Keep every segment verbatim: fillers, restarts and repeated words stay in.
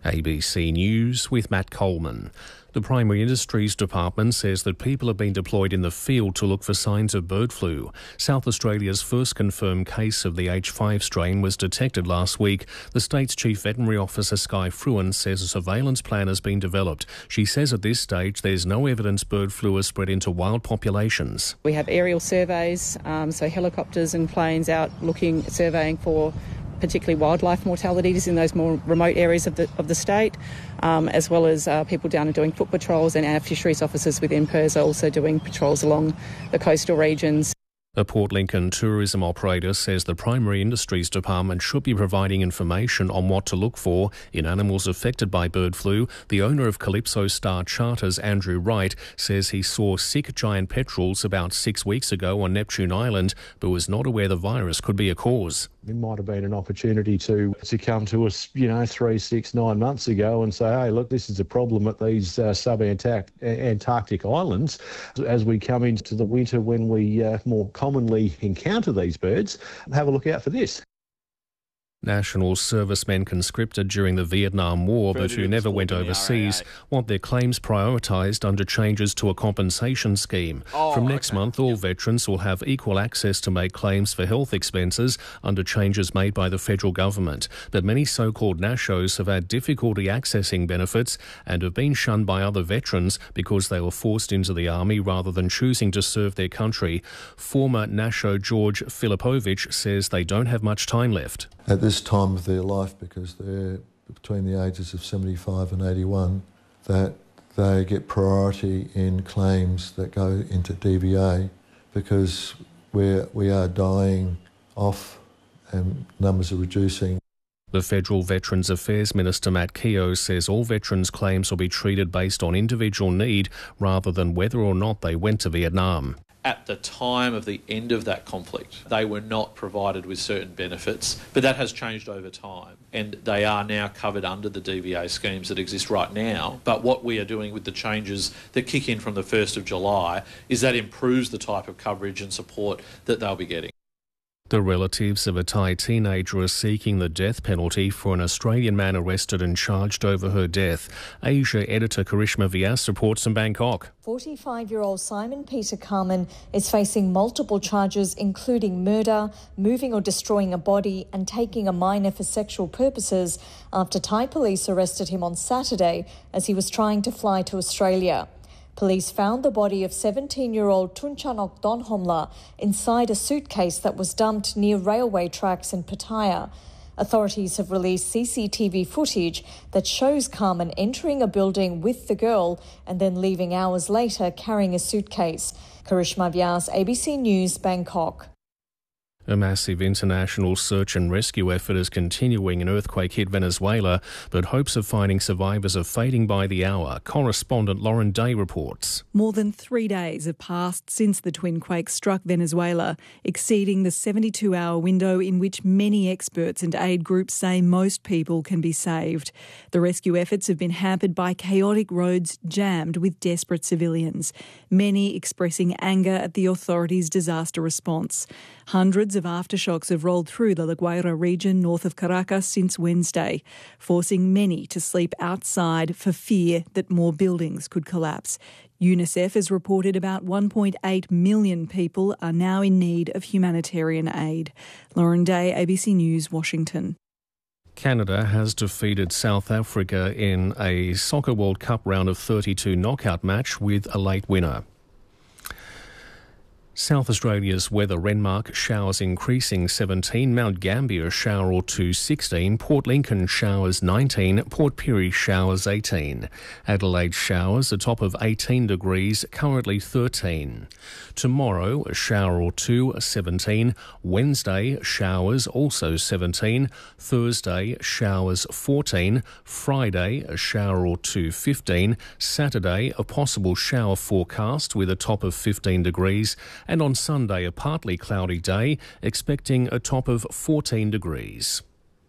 A B C News with Matt Coleman. The Primary Industries Department says that people have been deployed in the field to look for signs of bird flu. South Australia's first confirmed case of the H five strain was detected last week. The state's Chief Veterinary Officer Sky Fruin says a surveillance plan has been developed. She says at this stage there's no evidence bird flu has spread into wild populations. We have aerial surveys, um, so helicopters and planes out looking, surveying for particularly wildlife mortalities in those more remote areas of the of the state, um, as well as uh, people down and doing foot patrols, and our fisheries officers within P I R S are also doing patrols along the coastal regions. A Port Lincoln tourism operator says the Primary Industries Department should be providing information on what to look for in animals affected by bird flu. The owner of Calypso Star Charters, Andrew Wright, says he saw sick giant petrels about six weeks ago on Neptune Island, but was not aware the virus could be a cause. It might have been an opportunity to, to come to us, you know, three, six, nine months ago and say, hey, look, this is a problem at these uh, sub-Antarctic islands. As we come into the winter when we uh, more commonly encounter these birds, have a look out for this. National servicemen conscripted during the Vietnam War but who never went overseas want their claims prioritised under changes to a compensation scheme. Oh, From next okay. month, all veterans will have equal access to make claims for health expenses under changes made by the federal government. But many so-called Nashos have had difficulty accessing benefits and have been shunned by other veterans because they were forced into the army rather than choosing to serve their country. Former Nasho George Filipovich says they don't have much time left. At this time of their life, because they're between the ages of seventy-five and eighty-one, that they get priority in claims that go into D V A because we're, we are dying off and numbers are reducing. The Federal Veterans Affairs Minister Matt Keogh says all veterans' claims will be treated based on individual need rather than whether or not they went to Vietnam. At the time of the end of that conflict, they were not provided with certain benefits, but that has changed over time, and they are now covered under the D V A schemes that exist right now. But what we are doing with the changes that kick in from the first of July is that improves the type of coverage and support that they'll be getting. The relatives of a Thai teenager are seeking the death penalty for an Australian man arrested and charged over her death. Asia editor Karishma Vyas reports from Bangkok. forty-five-year-old Simon Peter Carman is facing multiple charges including murder, moving or destroying a body and taking a minor for sexual purposes after Thai police arrested him on Saturday as he was trying to fly to Australia. Police found the body of seventeen-year-old Tunchanok Donhomla inside a suitcase that was dumped near railway tracks in Pattaya. Authorities have released C C T V footage that shows Carmen entering a building with the girl and then leaving hours later carrying a suitcase. Karishma Vyas, A B C News, Bangkok. A massive international search and rescue effort is continuing in earthquake-hit Venezuela, but hopes of finding survivors are fading by the hour. Correspondent Lauren Day reports. More than three days have passed since the twin quake struck Venezuela, exceeding the seventy-two hour window in which many experts and aid groups say most people can be saved. The rescue efforts have been hampered by chaotic roads jammed with desperate civilians, many expressing anger at the authorities' disaster response. Hundreds of aftershocks have rolled through the La Guaira region north of Caracas since Wednesday, forcing many to sleep outside for fear that more buildings could collapse. UNICEF has reported about one point eight million people are now in need of humanitarian aid. Lauren Day, A B C News, Washington. Canada has defeated South Africa in a Soccer World Cup round of thirty-two knockout match with a late winner. South Australia's weather: Renmark showers increasing seventeen, Mount Gambier shower or two sixteen, Port Lincoln showers nineteen, Port Pirie showers eighteen, Adelaide showers a top of eighteen degrees, currently thirteen. Tomorrow a shower or two seventeen, Wednesday showers also seventeen, Thursday showers fourteen, Friday a shower or two fifteen, Saturday a possible shower forecast with a top of fifteen degrees, and on Sunday a partly cloudy day, expecting a top of fourteen degrees.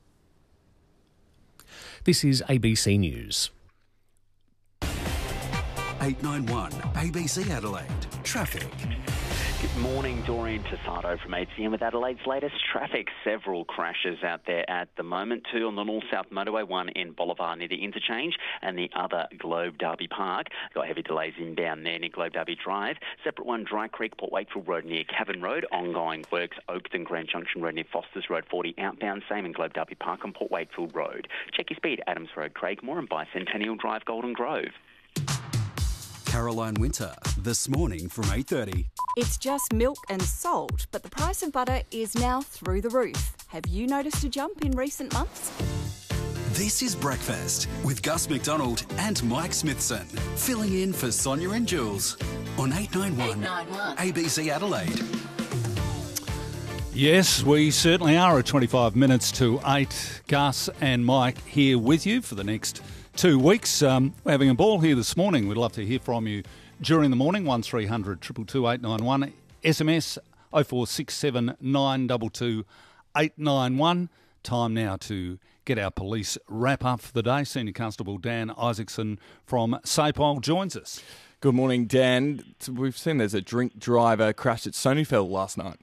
This is A B C News. eight nine one A B C Adelaide. Traffic. Good morning, Dorian Tassado from A T M with Adelaide's latest traffic. Several crashes out there at the moment. Two on the North-South Motorway, one in Bolivar near the interchange and the other Globe Derby Park. Got heavy delays inbound there near Globe Derby Drive. Separate one, Dry Creek, Port Wakefield Road near Cavan Road. Ongoing works, Oakton Grand Junction Road near Foster's Road forty outbound. Same in Globe Derby Park on Port Wakefield Road. Check your speed, Adams Road, Craigmore and Bicentennial Drive, Golden Grove. Caroline Winter, This Morning from eight thirty. It's just milk and salt, but the price of butter is now through the roof. Have you noticed a jump in recent months? This is Breakfast with Gus McDonald and Mike Smithson, filling in for Sonia and Jules on eight ninety-one A B C Adelaide. Yes, we certainly are at twenty-five minutes to eight. Gus and Mike here with you for the next two weeks. Um, we're having a ball here this morning. We'd love to hear from you during the morning. one three hundred two two two eight nine one. S M S oh four six seven nine two two eight nine one. Time now to get our police wrap up for the day. Senior Constable Dan Isaacson from SAPOL joins us. Good morning, Dan. We've seen there's a drink driver crashed at Sonyfeld last night.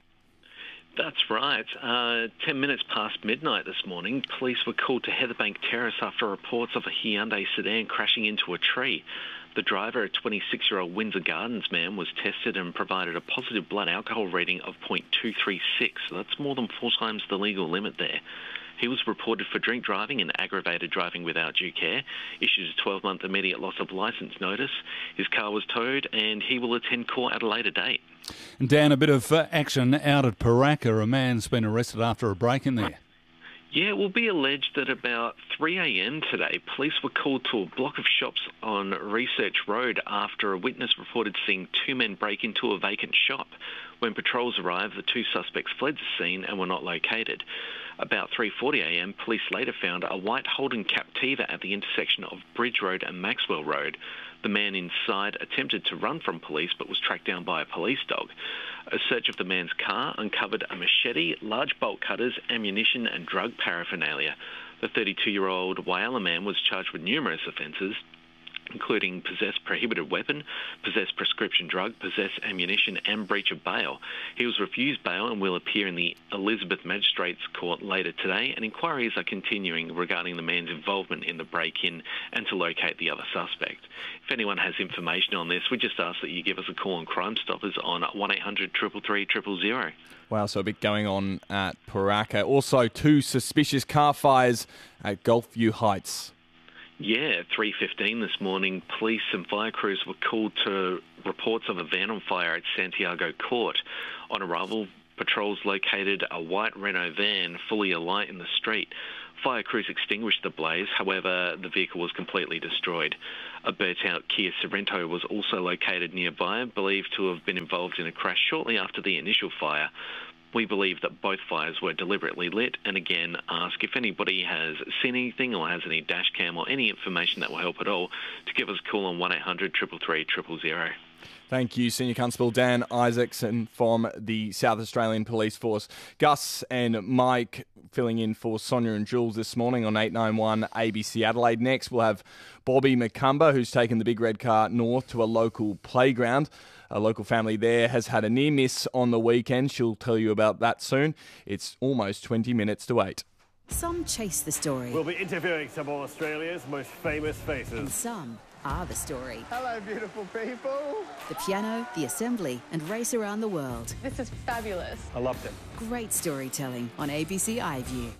That's right. Uh, ten minutes past midnight this morning, police were called to Heatherbank Terrace after reports of a Hyundai sedan crashing into a tree. The driver, a twenty-six-year-old Windsor Gardens man, was tested and provided a positive blood alcohol reading of point two three six. So that's more than four times the legal limit there. He was reported for drink driving and aggravated driving without due care, issued a twelve-month immediate loss of licence notice. His car was towed and he will attend court at a later date. And Dan, a bit of uh, action out at Paraka. A man's been arrested after a break-in there. Yeah, it will be alleged that about three a.m. today, police were called to a block of shops on Research Road after a witness reported seeing two men break into a vacant shop. When patrols arrived, the two suspects fled the scene and were not located. About three forty a.m, police later found a white Holden Captiva at the intersection of Bridge Road and Maxwell Road. The man inside attempted to run from police but was tracked down by a police dog. A search of the man's car uncovered a machete, large bolt cutters, ammunition and drug paraphernalia. The thirty-two-year-old Whyalla man was charged with numerous offences, including possess prohibited weapon, possess prescription drug, possess ammunition and breach of bail. He was refused bail and will appear in the Elizabeth Magistrates Court later today, and inquiries are continuing regarding the man's involvement in the break-in and to locate the other suspect. If anyone has information on this, we just ask that you give us a call on Crime Stoppers on one eight hundred three three three zero zero. Wow, so a bit going on at Paraka. Also, two suspicious car fires at Gulfview Heights. Yeah, three fifteen this morning, police and fire crews were called to reports of a van on fire at Santiago Court. On arrival, patrols located a white Renault van fully alight in the street. Fire crews extinguished the blaze, however, the vehicle was completely destroyed. A burnt-out Kia Sorento was also located nearby, believed to have been involved in a crash shortly after the initial fire. We believe that both fires were deliberately lit, and again ask if anybody has seen anything or has any dash cam or any information that will help at all to give us a call on one eight hundred three three three zero zero. Thank you, Senior Constable Dan Isaacson from the South Australian Police Force. Gus and Mike filling in for Sonia and Jules this morning on eight ninety-one A B C Adelaide. Next, we'll have Bobby McCumber, who's taken the big red car north to a local playground. A local family there has had a near miss on the weekend. She'll tell you about that soon. It's almost twenty minutes to eight. Some chase the story. We'll be interviewing some of Australia's most famous faces. And some are the story. Hello, beautiful people. The piano, the assembly, and race around the world. This is fabulous. I loved it. Great storytelling on A B C iView.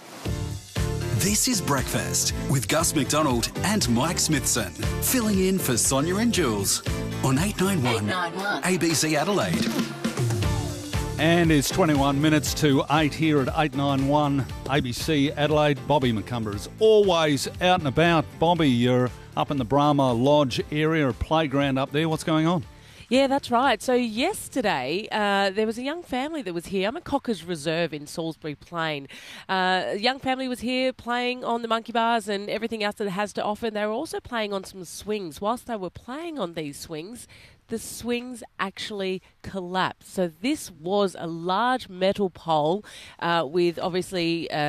This is Breakfast with Gus McDonald and Mike Smithson, filling in for Sonia and Jules on eight ninety-one A B C Adelaide. And it's twenty-one minutes to eight here at eight ninety-one A B C Adelaide. Bobby McCumber is always out and about. Bobby, you're up in the Brahma Lodge area, a playground up there. What's going on? Yeah, that's right. So yesterday, uh, there was a young family that was here. I'm at Cockers Reserve in Salisbury Plain. Uh, a young family was here playing on the monkey bars and everything else that it has to offer. They were also playing on some swings. Whilst they were playing on these swings, the swings actually collapsed. So this was a large metal pole uh, with obviously... Uh,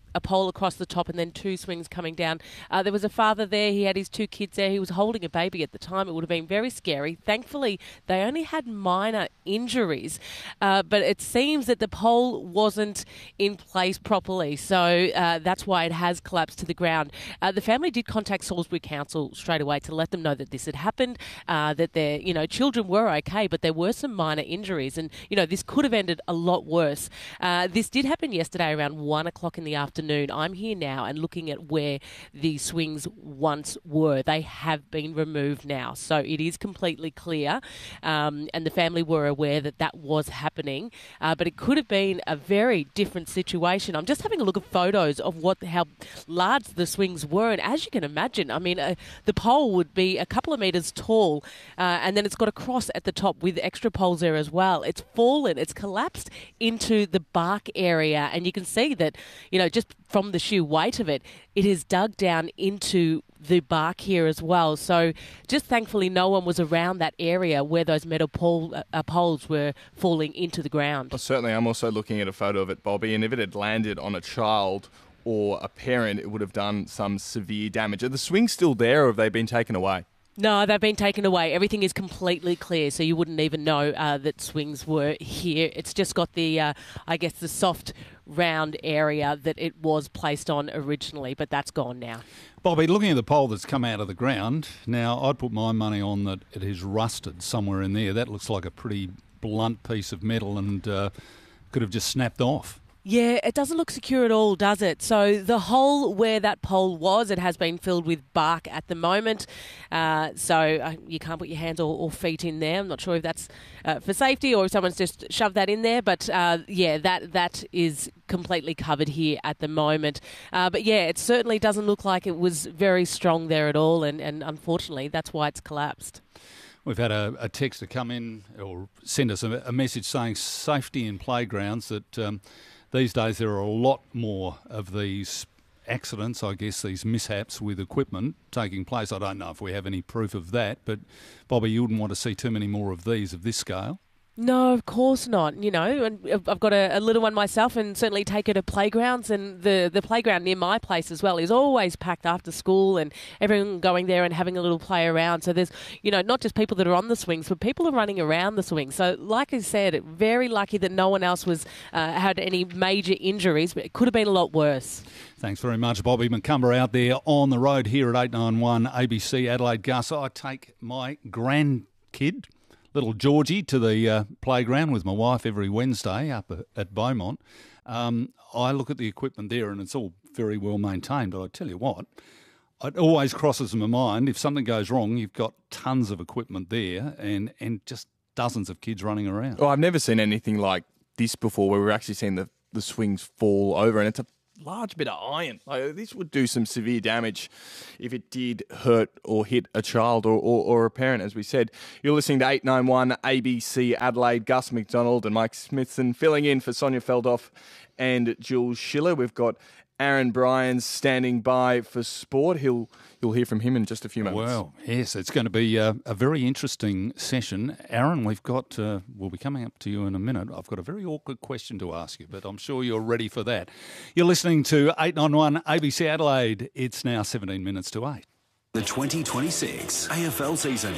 a pole across the top and then two swings coming down. Uh, there was a father there. He had his two kids there. He was holding a baby at the time. It would have been very scary. Thankfully, they only had minor injuries, uh, but it seems that the pole wasn't in place properly, so uh, that's why it has collapsed to the ground. Uh, the family did contact Salisbury Council straight away to let them know that this had happened, uh, that their you know children were okay, but there were some minor injuries, and you know this could have ended a lot worse. Uh, this did happen yesterday around one o'clock in the afternoon. I'm here now and looking at where the swings once were. They have been removed now, so it is completely clear, um, and the family were aware that that was happening, uh, but it could have been a very different situation. I'm just having a look at photos of what how large the swings were, and as you can imagine, I mean, uh, the pole would be a couple of metres tall, uh, and then it's got a cross at the top with extra poles there as well. It's fallen, it's collapsed into the bark area, and you can see that, you know, just from the sheer weight of it, it is dug down into the bark here as well. So just thankfully no one was around that area where those metal pole, uh, poles were falling into the ground. Well, certainly, I'm also looking at a photo of it, Bobby, and if it had landed on a child or a parent, it would have done some severe damage. Are the swings still there, or have they been taken away? No, they've been taken away. Everything is completely clear, so you wouldn't even know uh, that swings were here. It's just got the, uh, I guess, the soft, round area that it was placed on originally, but that's gone now. Bobby, looking at the pole that's come out of the ground, now I'd put my money on that it is rusted somewhere in there. That looks like a pretty blunt piece of metal and uh, could have just snapped off. Yeah, it doesn't look secure at all, does it? So the hole where that pole was, it has been filled with bark at the moment. Uh, so uh, you can't put your hands or, or feet in there. I'm not sure if that's uh, for safety or if someone's just shoved that in there. But uh, yeah, that that is completely covered here at the moment. Uh, but yeah, it certainly doesn't look like it was very strong there at all. And, and unfortunately, that's why it's collapsed. We've had a, a texter come in or send us a, a message saying safety in playgrounds, that um, these days there are a lot more of these accidents, I guess, these mishaps with equipment taking place. I don't know if we have any proof of that, but Bobby, you wouldn't want to see too many more of these of this scale. No, of course not. You know, and I've got a, a little one myself, and certainly take her to playgrounds. And the, the playground near my place as well is always packed after school, and everyone going there and having a little play around. So there's, you know, not just people that are on the swings, but people are running around the swings. So, like I said, very lucky that no one else was uh, had any major injuries, but it could have been a lot worse. Thanks very much, Bobby McCumber, out there on the road here at eight ninety-one A B C Adelaide. Gus, I take my grandkid, little Georgie, to the uh, playground with my wife every Wednesday up at Beaumont. Um, I look at the equipment there and it's all very well maintained, but I tell you what, it always crosses my mind, if something goes wrong, you've got tons of equipment there and, and just dozens of kids running around. Oh, I've never seen anything like this before, where we're actually seeing the, the swings fall over, and it's a large bit of iron. Like, this would do some severe damage if it did hurt or hit a child or, or, or a parent, as we said. You're listening to eight ninety-one A B C Adelaide. Gus McDonald and Mike Smithson filling in for Sonia Feldhoff and Jules Schiller. We've got Aaron Bryans standing by for sport. He'll You'll hear from him in just a few moments. Well, yes, it's going to be a, a very interesting session. Aaron, we've got, uh, we'll be coming up to you in a minute. I've got a very awkward question to ask you, but I'm sure you're ready for that. You're listening to eight ninety-one A B C Adelaide. It's now seventeen minutes to eight. The twenty twenty-six A F L season.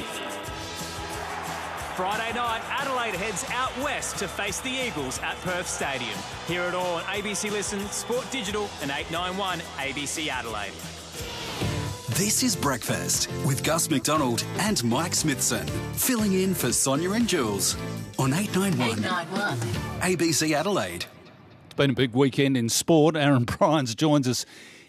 Friday night, Adelaide heads out west to face the Eagles at Perth Stadium. Hear it all on A B C Listen, Sport Digital and eight ninety-one A B C Adelaide. This is Breakfast with Gus McDonald and Mike Smithson, filling in for Sonia and Jules on eight ninety-one A B C Adelaide. It's been a big weekend in sport. Aaron Bryans joins us